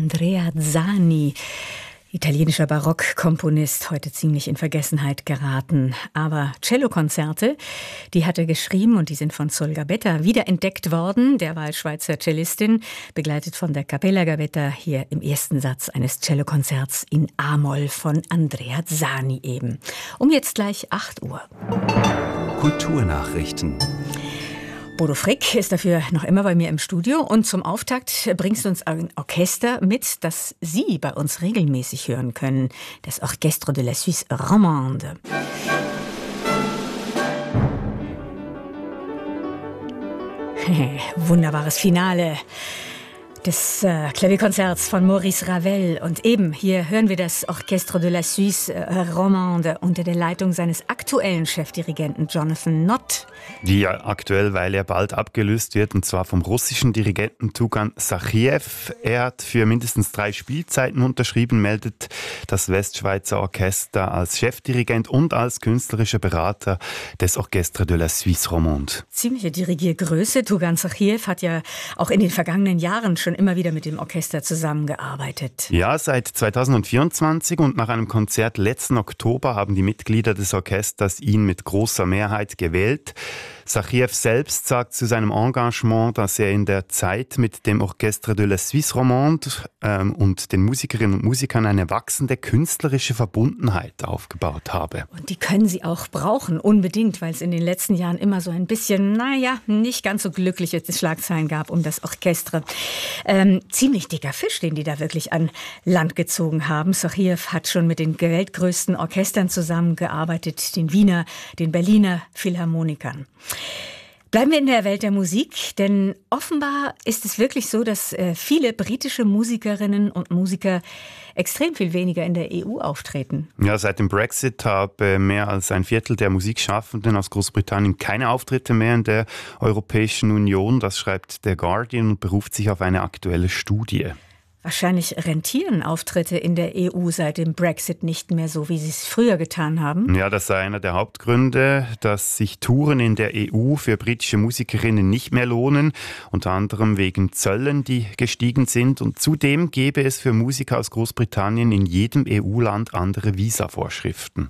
Andrea Zani. Italienischer Barockkomponist, heute ziemlich in Vergessenheit geraten. Aber Cellokonzerte, die hat er geschrieben und die sind von Sol Gabetta wiederentdeckt worden, derweil Schweizer Cellistin, begleitet von der Capella Gabetta, hier im ersten Satz eines Cellokonzerts in A-Moll von Andrea Zani eben. Um jetzt gleich 8 Uhr. Kulturnachrichten. Bodo Frick ist dafür noch immer bei mir im Studio und zum Auftakt bringst du uns ein Orchester mit, das Sie bei uns regelmäßig hören können. Das Orchestre de la Suisse Romande. Wunderbares Finale des Klavierkonzerts von Maurice Ravel. Und eben, hier hören wir das Orchestre de la Suisse Romande unter der Leitung seines aktuellen Chefdirigenten Jonathan Nott. Ja, aktuell, weil er bald abgelöst wird, und zwar vom russischen Dirigenten Tugan Sachajew. Er hat für mindestens 3 Spielzeiten unterschrieben, meldet das Westschweizer Orchester als Chefdirigent und als künstlerischer Berater des Orchestre de la Suisse Romande. Ziemliche Dirigiergröße. Tugan Sachajew hat ja auch in den vergangenen Jahren schon immer wieder mit dem Orchester zusammengearbeitet. Ja, seit 2024 und nach einem Konzert letzten Oktober haben die Mitglieder des Orchesters ihn mit großer Mehrheit gewählt. Sachajew selbst sagt zu seinem Engagement, dass er in der Zeit mit dem Orchestre de la Suisse Romande und den Musikerinnen und Musikern eine wachsende künstlerische Verbundenheit aufgebaut habe. Und die können sie auch brauchen, unbedingt, weil es in den letzten Jahren immer so ein bisschen, nicht ganz so glückliche Schlagzeilen gab um das Orchester. Ziemlich dicker Fisch, den die da wirklich an Land gezogen haben. Sachajew hat schon mit den weltgrößten Orchestern zusammengearbeitet, den Wiener, den Berliner Philharmonikern. Bleiben wir in der Welt der Musik, denn offenbar ist es wirklich so, dass viele britische Musikerinnen und Musiker extrem viel weniger in der EU auftreten. Ja, seit dem Brexit habe mehr als ein Viertel der Musikschaffenden aus Großbritannien keine Auftritte mehr in der Europäischen Union. Das schreibt der Guardian und beruft sich auf eine aktuelle Studie. Wahrscheinlich rentieren Auftritte in der EU seit dem Brexit nicht mehr so, wie sie es früher getan haben. Ja, das sei einer der Hauptgründe, dass sich Touren in der EU für britische Musikerinnen nicht mehr lohnen, unter anderem wegen Zöllen, die gestiegen sind. Und zudem gäbe es für Musiker aus Großbritannien in jedem EU-Land andere Visavorschriften.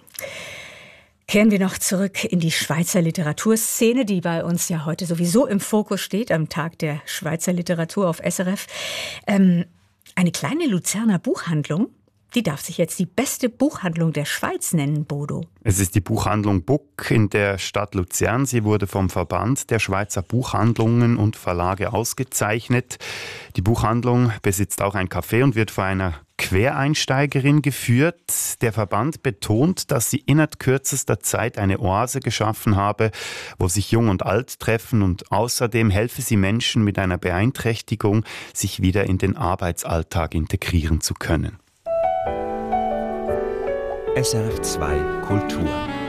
Kehren wir noch zurück in die Schweizer Literaturszene, die bei uns ja heute sowieso im Fokus steht, am Tag der Schweizer Literatur auf SRF. Eine kleine Luzerner Buchhandlung, die darf sich jetzt die beste Buchhandlung der Schweiz nennen, Bodo. Es ist die Buchhandlung Buck in der Stadt Luzern. Sie wurde vom Verband der Schweizer Buchhandlungen und Verlage ausgezeichnet. Die Buchhandlung besitzt auch ein Café und wird von einer Quereinsteigerin geführt. Der Verband betont, dass sie innerhalb kürzester Zeit eine Oase geschaffen habe, wo sich Jung und Alt treffen, und außerdem helfe sie Menschen mit einer Beeinträchtigung, sich wieder in den Arbeitsalltag integrieren zu können. SRF 2 Kultur.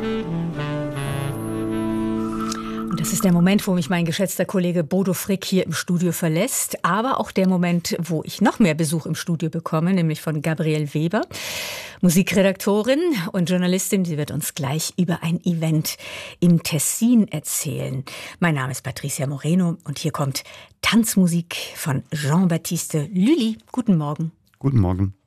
Und das ist der Moment, wo mich mein geschätzter Kollege Bodo Frick hier im Studio verlässt, aber auch der Moment, wo ich noch mehr Besuch im Studio bekomme, nämlich von Gabriele Weber, Musikredaktorin und Journalistin. Sie wird uns gleich über ein Event im Tessin erzählen. Mein Name ist Patricia Moreno und hier kommt Tanzmusik von Jean-Baptiste Lully. Guten Morgen. Guten Morgen.